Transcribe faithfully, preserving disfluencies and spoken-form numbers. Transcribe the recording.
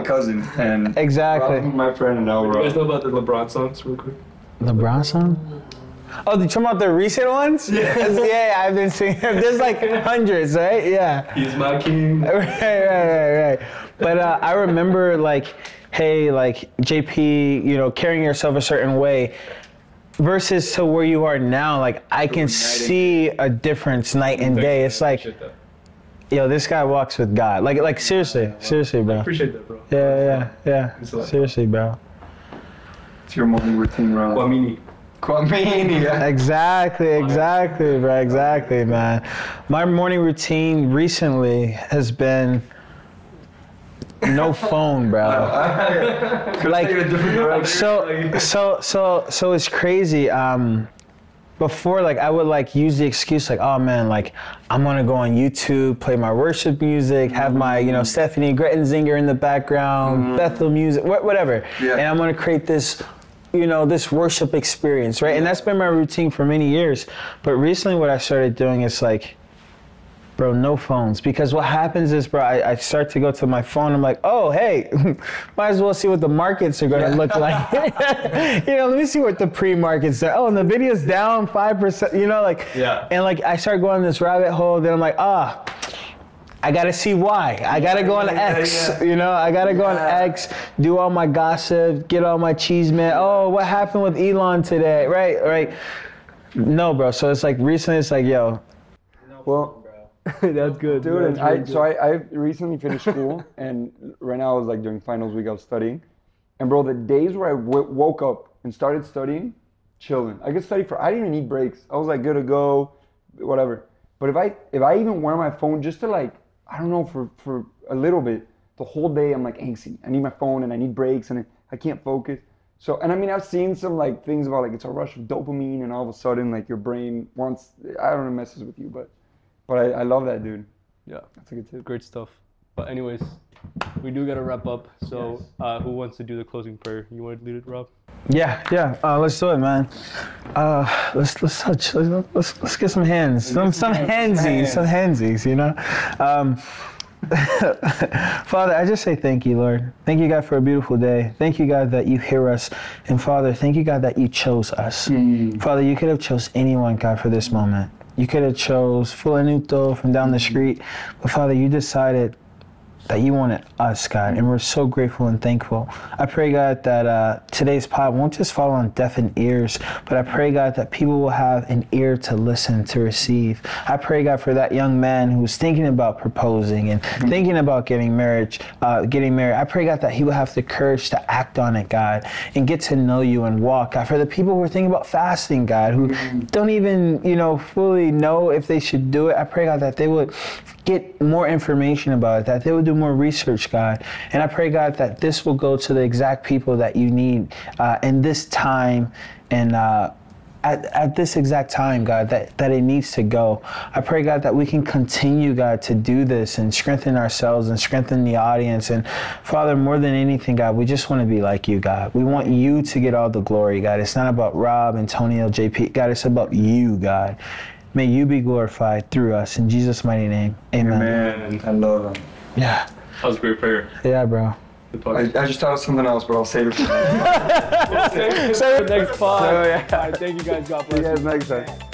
cousin, and Exactly. Rob, my friend, and now You guys Rob. know about the LeBron songs real quick? LeBron song? Oh, you talking about the recent ones? Yeah. Yeah, I've been singing. There's like hundreds, right? Yeah. He's my king. Right, right, right, right. But uh, I remember like, hey, like J P, you know, carrying yourself a certain way versus to where you are now. Like I can see a difference night and day. It's like, yo, this guy walks with God. Like, like seriously, seriously, I bro. appreciate that, bro. Yeah, yeah, It's yeah. like- Seriously, bro. It's your morning routine, Rob. Kwamini. Kwamini, yeah. Exactly, exactly, bro, exactly, man. My morning routine recently has been no phone, bro. Could Like, take it a different direction. so, so, so, so it's crazy. Um, before, like, I would like use the excuse, like, oh man, like, I'm gonna go on YouTube, play my worship music, have my, you know, Stephanie Grettenzinger in the background, mm-hmm. Bethel music, wh- whatever, Yeah. and I'm gonna create this, you know, this worship experience, right? And that's been my routine for many years. But recently, what I started doing is like, bro, no phones. Because what happens is, bro, I, I start to go to my phone. I'm like, oh, hey, might as well see what the markets are going to yeah. look like. You know, let me see what the pre-markets are. Oh, and the video's down five percent, you know, like, Yeah. and like, I start going this rabbit hole. Then I'm like, ah, I got to see why. I got to go on yeah, X, yeah. you know, I got to go on Yeah. X, do all my gossip, get all my cheese, man. Oh, what happened with Elon today? Right, right. No, bro. So it's like recently, it's like, yo. Well, That's good. dude, and That's I, really so I, I recently finished school, and right now I was like during finals week, I was studying. And bro, the days where I w- woke up and started studying, chilling. I could study for, I didn't even need breaks. I was like good to go, whatever. But if I if I even wear my phone just to like, I don't know, for, for a little bit, the whole day I'm like angsty. I need my phone and I need breaks and I can't focus. So, and I mean, I've seen some like things about like it's a rush of dopamine and all of a sudden like your brain wants, I don't know, messes with you, but but I, I love that, dude. Yeah, That's a good tip. great stuff. But anyways, we do gotta wrap up. So, Yes. uh, who wants to do the closing prayer? You want to lead it, Rob? Yeah, yeah. Uh, let's do it, man. Uh, let's let's touch. Let's let's, let's get some hands. Some some handsies. Some handsies. You know. Um, Father, I just say thank you, Lord. Thank you, God, for a beautiful day. Thank you, God, that you hear us. And Father, thank you, God, that you chose us. Mm. Father, you could have chose anyone, God, for this moment. You could have chose Fulanuto from down the street. But Father, you decided that you wanted us, God, and we're so grateful and thankful. I pray, God, that uh, today's pod won't just fall on deafened ears, but I pray, God, that people will have an ear to listen, to receive. I pray, God, for that young man who's thinking about proposing and mm-hmm. thinking about getting marriage, uh, getting married. I pray, God, that he will have the courage to act on it, God, and get to know you and walk. God, for the people who are thinking about fasting, God, who mm-hmm. don't even, you know, fully know if they should do it, I pray, God, that they would get more information about it, that they would do more research, God. And I pray, God, that this will go to the exact people that you need uh, in this time and uh, at, at this exact time, God, that, that it needs to go. I pray, God, that we can continue, God, to do this and strengthen ourselves and strengthen the audience. And Father, more than anything, God, we just want to be like you, God. We want you to get all the glory, God. It's not about Rob, Antonio, J P. God, it's about you, God. May you be glorified through us. In Jesus' mighty name, amen. Amen. I love them. Yeah. That was a great prayer. Yeah, bro. I, I just thought of something else, but I'll save it for Save it for the next pod. So, yeah. All right, thank you guys. God bless See you guys you. next time.